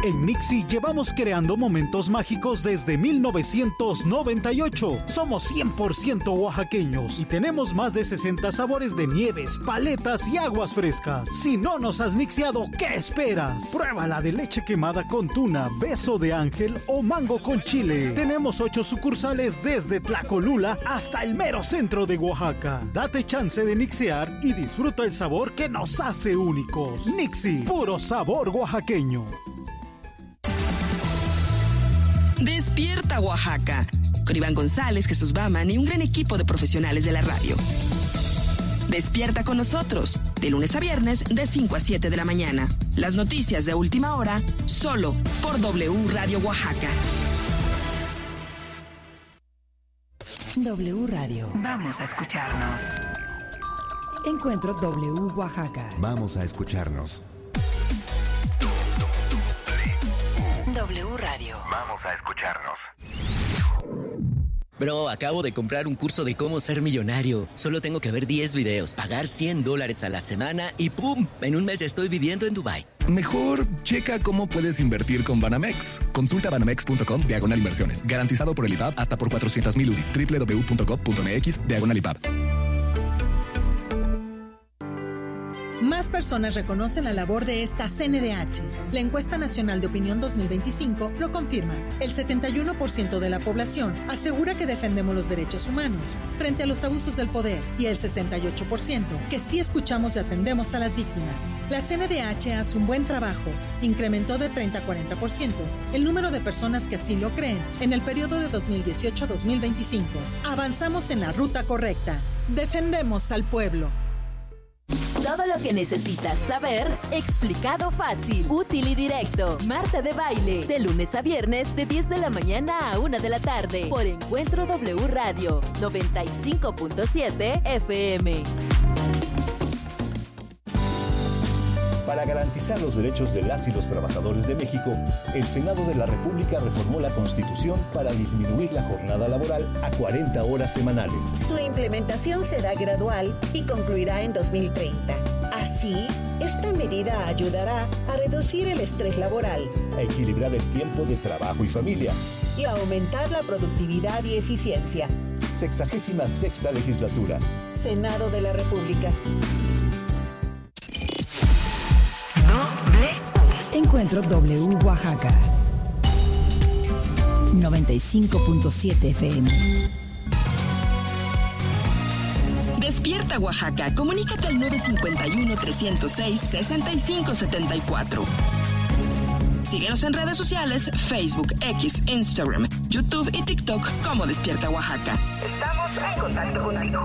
En Nixie llevamos creando momentos mágicos desde 1998. Somos 100% oaxaqueños y tenemos más de 60 sabores de nieves, paletas y aguas frescas. Si no nos has nixiado, ¿qué esperas? Pruébala de leche quemada con tuna, beso de ángel o mango con chile. Tenemos 8 sucursales desde Tlacolula hasta el mero centro de Oaxaca. Date chance de nixear y disfruta el sabor que nos hace únicos. Nixie, puro sabor oaxaqueño. Despierta Oaxaca, con Iván González, Jesús Baman y un gran equipo de profesionales de la radio. Despierta con nosotros, de lunes a viernes, de 5 a 7 de la mañana. Las noticias de última hora, solo por W Radio Oaxaca. W Radio. Vamos a escucharnos. Encuentro W Oaxaca. Vamos a escucharnos. W Radio. Vamos a escucharnos. Bro, acabo de comprar un curso de cómo ser millonario. Solo tengo que ver 10 videos, pagar $100 a la semana y ¡pum! En un mes ya estoy viviendo en Dubái. Mejor checa cómo puedes invertir con Banamex. Consulta banamex.com/inversiones. Garantizado por el IPAB hasta por 400,000 UDIs. www.gov.mx/IPAB. Más personas reconocen la labor de esta CNDH. La encuesta nacional de opinión 2025 lo confirma. El 71% de la población asegura que defendemos los derechos humanos frente a los abusos del poder y el 68% que sí escuchamos y atendemos a las víctimas. La CNDH hace un buen trabajo. Incrementó de 30 a 40% el número de personas que así lo creen en el periodo de 2018 a 2025. Avanzamos en la ruta correcta. Defendemos al pueblo. Todo lo que necesitas saber, explicado fácil, útil y directo. Marta de Baile, de lunes a viernes, de 10 de la mañana a 1 de la tarde, por Encuentro W Radio, 95.7 FM. Para garantizar los derechos de las y los trabajadores de México, el Senado de la República reformó la Constitución para disminuir la jornada laboral a 40 horas semanales. Su implementación será gradual y concluirá en 2030. Así, esta medida ayudará a reducir el estrés laboral, a equilibrar el tiempo de trabajo y familia y a aumentar la productividad y eficiencia. 66ª Legislatura. Senado de la República. Encuentro W Oaxaca 95.7 FM. Despierta Oaxaca, comunícate al 951-306-6574. Síguenos en redes sociales, Facebook, X, Instagram, YouTube y TikTok como Despierta Oaxaca. Estamos en contacto contigo.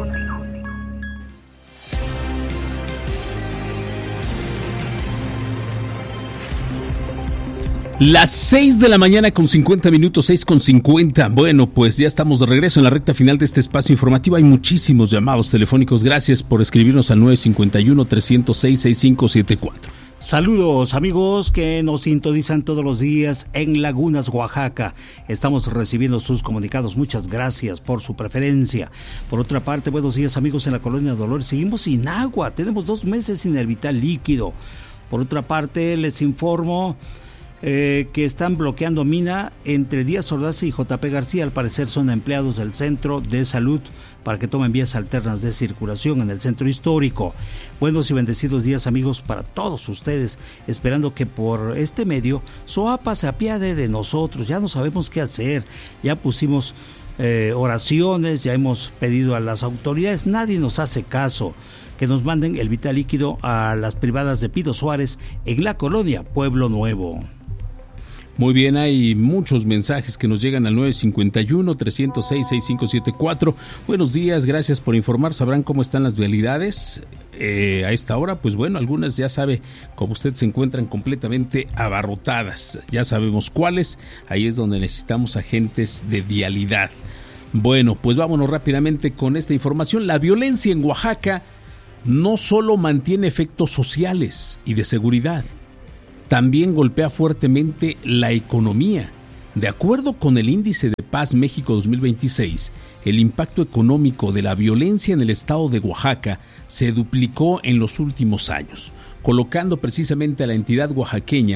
Las 6 de la mañana con 50 minutos, 6:50. Bueno, pues ya estamos de regreso en la recta final de este espacio informativo. Hay muchísimos llamados telefónicos. Gracias por escribirnos al 951-306-6574. Saludos amigos que nos sintonizan todos los días en Lagunas, Oaxaca. Estamos recibiendo sus comunicados. Muchas gracias por su preferencia. Por otra parte, buenos días amigos en la colonia Dolores. Seguimos sin agua. Tenemos 2 meses sin el vital líquido. Por otra parte, les informo que están bloqueando mina entre Díaz Ordaz y JP García. Al parecer son empleados del Centro de Salud para que tomen vías alternas de circulación en el centro histórico. Buenos y bendecidos días amigos para todos ustedes, esperando que por este medio SOAPA se apiade de nosotros. Ya no sabemos qué hacer, ya pusimos oraciones, ya hemos pedido a las autoridades, nadie nos hace caso. Que nos manden el vital líquido a las privadas de Pío Suárez en la colonia Pueblo Nuevo. Muy bien, hay muchos mensajes que nos llegan al 951-306-6574. Buenos días, gracias por informar. ¿Sabrán cómo están las vialidades a esta hora? Pues bueno, algunas ya sabe, como usted, se encuentran completamente abarrotadas. Ya sabemos cuáles, ahí es donde necesitamos agentes de vialidad. Bueno, pues vámonos rápidamente con esta información. La violencia en Oaxaca no solo mantiene efectos sociales y de seguridad, también golpea fuertemente la economía. De acuerdo con el Índice de Paz México 2026, el impacto económico de la violencia en el estado de Oaxaca se duplicó en los últimos años, colocando precisamente a la entidad oaxaqueña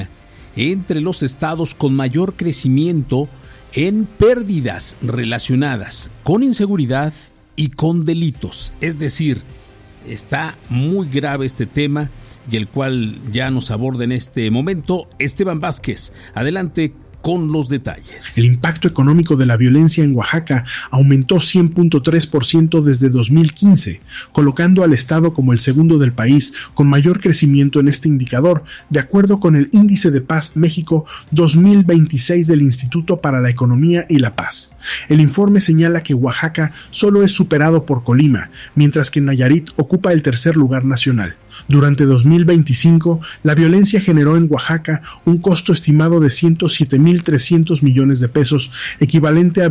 entre los estados con mayor crecimiento en pérdidas relacionadas con inseguridad y con delitos. Es decir, está muy grave este tema y el cual ya nos aborda en este momento Esteban Vázquez. Adelante con los detalles. El impacto económico de la violencia en Oaxaca aumentó 100.3% desde 2015, colocando al estado como el segundo del país con mayor crecimiento en este indicador, de acuerdo con el Índice de Paz México 2026 del Instituto para la Economía y la Paz. El informe señala que Oaxaca solo es superado por Colima, mientras que Nayarit ocupa el tercer lugar nacional. Durante 2025, la violencia generó en Oaxaca un costo estimado de 107.300 millones de pesos, equivalente a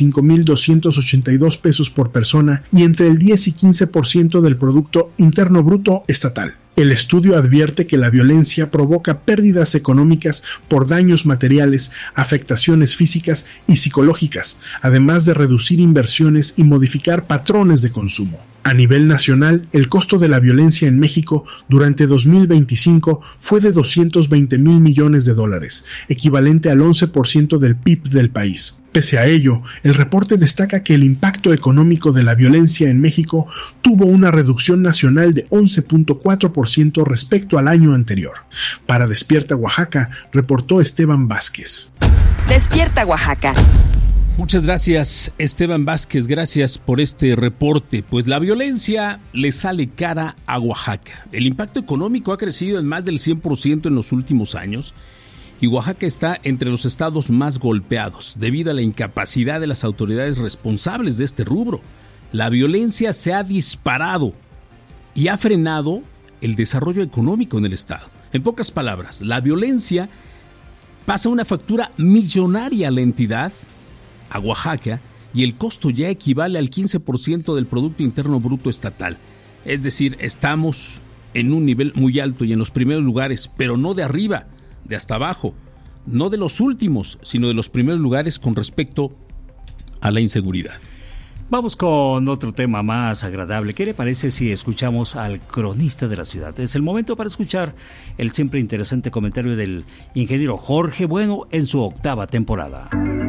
25.282 pesos por persona y entre el 10 y 15% del Producto Interno Bruto estatal. El estudio advierte que la violencia provoca pérdidas económicas por daños materiales, afectaciones físicas y psicológicas, además de reducir inversiones y modificar patrones de consumo. A nivel nacional, el costo de la violencia en México durante 2025 fue de 220,000 millones de dólares, equivalente al 11% del PIB del país. Pese a ello, el reporte destaca que el impacto económico de la violencia en México tuvo una reducción nacional de 11.4% respecto al año anterior. Para Despierta Oaxaca, reportó Esteban Vázquez. Despierta Oaxaca. Muchas gracias, Esteban Vázquez, gracias por este reporte. Pues la violencia le sale cara a Oaxaca. El impacto económico ha crecido en más del 100% en los últimos años y Oaxaca está entre los estados más golpeados debido a la incapacidad de las autoridades responsables de este rubro. La violencia se ha disparado y ha frenado el desarrollo económico en el estado. En pocas palabras, la violencia pasa una factura millonaria a la entidad, a Oaxaca, y el costo ya equivale al 15% del Producto Interno Bruto estatal. Es decir, estamos en un nivel muy alto y en los primeros lugares, pero no de arriba, de hasta abajo, no de los últimos, sino de los primeros lugares con respecto a la inseguridad. Vamos con otro tema más agradable. ¿Qué le parece si escuchamos al cronista de la ciudad? Es el momento para escuchar el siempre interesante comentario del ingeniero Jorge Bueno en su 8ª temporada.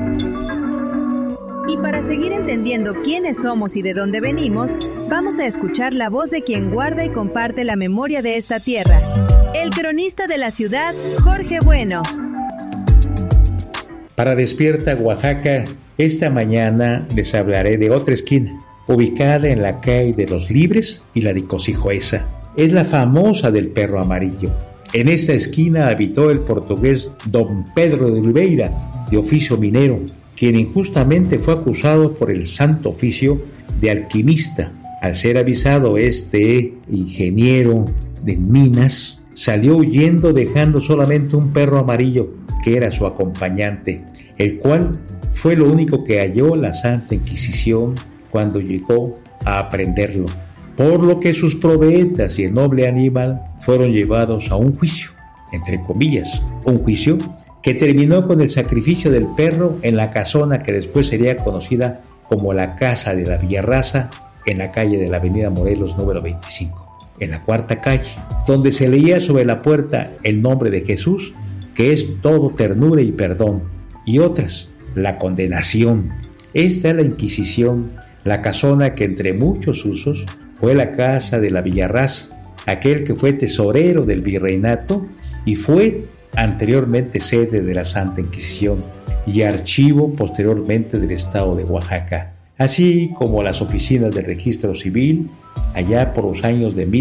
Y para seguir entendiendo quiénes somos y de dónde venimos, vamos a escuchar la voz de quien guarda y comparte la memoria de esta tierra. El cronista de la ciudad, Jorge Bueno. Para Despierta Oaxaca, esta mañana les hablaré de otra esquina, ubicada en la calle de los Libres y la de Cosijoesa. Es la famosa del Perro Amarillo. En esta esquina habitó el portugués Don Pedro de Oliveira, de oficio minero, quien injustamente fue acusado por el Santo Oficio de alquimista. Al ser avisado, este ingeniero de minas salió huyendo dejando solamente un perro amarillo que era su acompañante, el cual fue lo único que halló la Santa Inquisición cuando llegó a aprenderlo, por lo que sus probetas y el noble animal fueron llevados a un juicio, entre comillas, un juicio que terminó con el sacrificio del perro en la casona que después sería conocida como la Casa de la Villarraza, en la calle de la Avenida Morelos número 25, en la 4ª calle, donde se leía sobre la puerta el nombre de Jesús, que es todo ternura y perdón, y otras, la condenación. Esta es la Inquisición, la casona que entre muchos usos fue la Casa de la Villarraza, aquel que fue tesorero del virreinato y fue anteriormente sede de la Santa Inquisición y archivo posteriormente del estado de Oaxaca, así como las oficinas del registro civil allá por los años de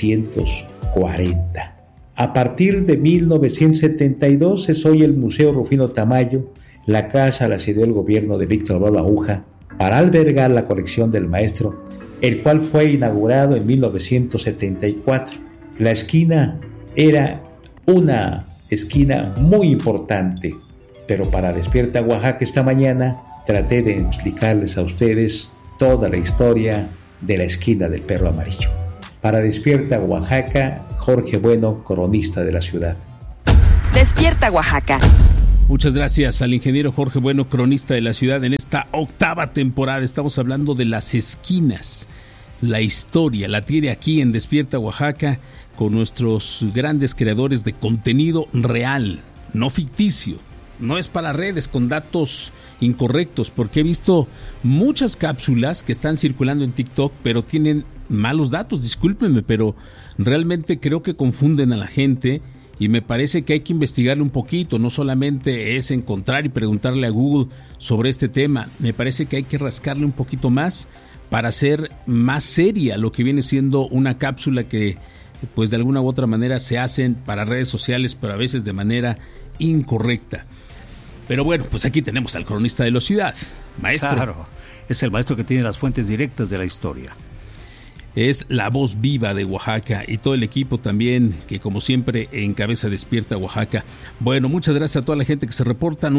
1940. A partir de 1972 es hoy el Museo Rufino Tamayo, la casa la cedió el gobierno de Víctor Manuel Aguja para albergar la colección del maestro, el cual fue inaugurado en 1974. La esquina era una esquina muy importante, pero para Despierta Oaxaca esta mañana traté de explicarles a ustedes toda la historia de la esquina del Perro Amarillo. Para Despierta Oaxaca, Jorge Bueno, cronista de la ciudad. Despierta Oaxaca. Muchas gracias al ingeniero Jorge Bueno, cronista de la ciudad. En esta 8ª temporada estamos hablando de las esquinas. La historia la tiene aquí en Despierta Oaxaca con nuestros grandes creadores de contenido real, no ficticio. No es para redes con datos incorrectos, porque he visto muchas cápsulas que están circulando en TikTok, pero tienen malos datos, discúlpenme, pero realmente creo que confunden a la gente y me parece que hay que investigarle un poquito, no solamente es encontrar y preguntarle a Google sobre este tema, me parece que hay que rascarle un poquito más para hacer más seria lo que viene siendo una cápsula que pues de alguna u otra manera se hacen para redes sociales, pero a veces de manera incorrecta. Pero bueno, pues aquí tenemos al cronista de la ciudad, maestro. Claro, es el maestro que tiene las fuentes directas de la historia. Es la voz viva de Oaxaca y todo el equipo también que como siempre encabeza Despierta Oaxaca. Bueno, muchas gracias a toda la gente que se reporta,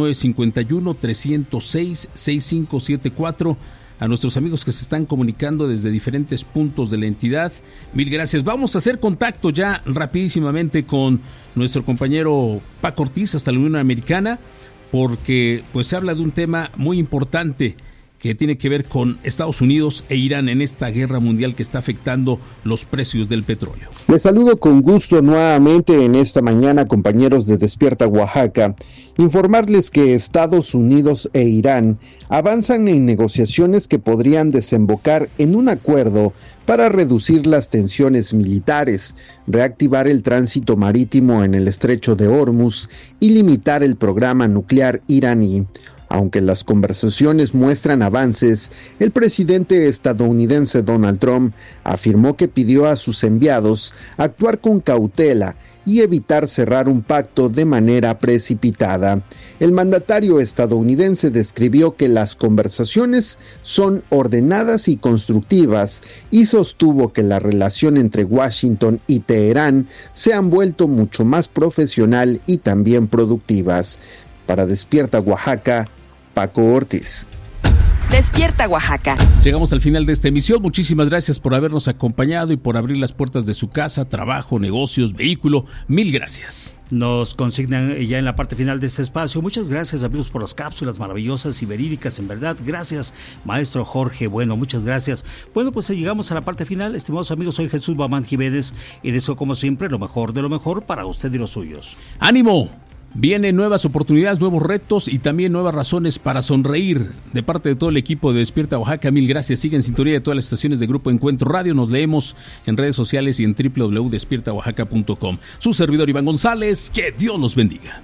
951-306-6574, a nuestros amigos que se están comunicando desde diferentes puntos de la entidad. Mil gracias. Vamos a hacer contacto ya rapidísimamente con nuestro compañero Paco Ortiz hasta la Unión Americana, porque pues se habla de un tema muy importante que tiene que ver con Estados Unidos e Irán en esta guerra mundial que está afectando los precios del petróleo. Les saludo con gusto nuevamente en esta mañana, compañeros de Despierta Oaxaca. Informarles que Estados Unidos e Irán avanzan en negociaciones que podrían desembocar en un acuerdo para reducir las tensiones militares, reactivar el tránsito marítimo en el estrecho de Hormuz y limitar el programa nuclear iraní. Aunque las conversaciones muestran avances, el presidente estadounidense Donald Trump afirmó que pidió a sus enviados actuar con cautela y evitar cerrar un pacto de manera precipitada. El mandatario estadounidense describió que las conversaciones son ordenadas y constructivas y sostuvo que la relación entre Washington y Teherán se han vuelto mucho más profesional y también productivas. Para Despierta Oaxaca, Paco Ortiz. Despierta Oaxaca. Llegamos al final de esta emisión. Muchísimas gracias por habernos acompañado y por abrir las puertas de su casa, trabajo, negocios, vehículo. Mil gracias. Nos consignan ya en la parte final de este espacio. Muchas gracias, amigos, por las cápsulas maravillosas y verídicas, en verdad. Gracias, maestro Jorge. Bueno, muchas gracias. Bueno, pues llegamos a la parte final. Estimados amigos, soy Jesús Bamán Jiménez y deseo como siempre lo mejor de lo mejor para usted y los suyos. ¡Ánimo! Vienen nuevas oportunidades, nuevos retos y también nuevas razones para sonreír. De parte de todo el equipo de Despierta Oaxaca, mil gracias. Sigue en sintonía de todas las estaciones de Grupo Encuentro Radio. Nos leemos en redes sociales y en www.despiertaoaxaca.com. Su servidor Iván González, que Dios los bendiga.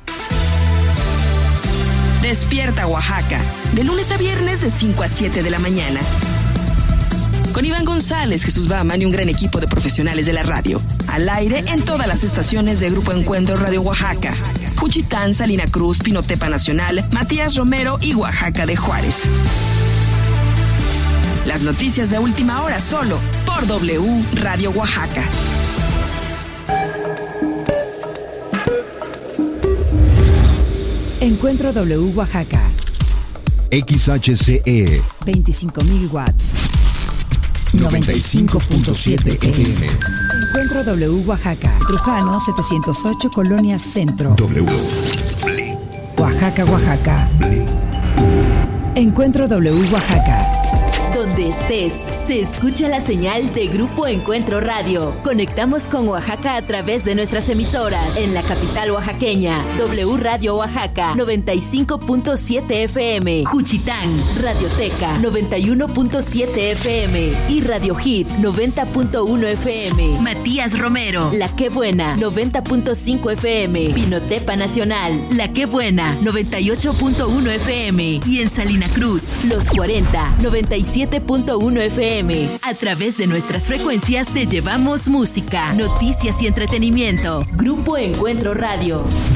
Despierta Oaxaca, de lunes a viernes de 5 a 7 de la mañana. Con Iván González, Jesús Baman y un gran equipo de profesionales de la radio. Al aire en todas las estaciones de Grupo Encuentro Radio Oaxaca. Juchitán, Salina Cruz, Pinotepa Nacional, Matías Romero y Oaxaca de Juárez. Las noticias de última hora solo por W Radio Oaxaca. Encuentro W Oaxaca. XHCE 25,000 watts. 95.7 FM. Encuentro W Oaxaca. Trujano 708, Colonia Centro. W. Oaxaca, Oaxaca. Encuentro W Oaxaca. Donde estés, se escucha la señal de Grupo Encuentro Radio. Conectamos con Oaxaca a través de nuestras emisoras. En la capital oaxaqueña, W Radio Oaxaca, 95.7 FM. Juchitán, Radioteca, 91.7 FM. Y Radio Hit, 90.1 FM. Matías Romero, La Que Buena, 90.5 FM. Pinotepa Nacional, La Que Buena, 98.1 FM. Y en Salina Cruz, Los 40, 97.1 FM. A través de nuestras frecuencias te llevamos música, noticias y entretenimiento. Grupo Encuentro Radio.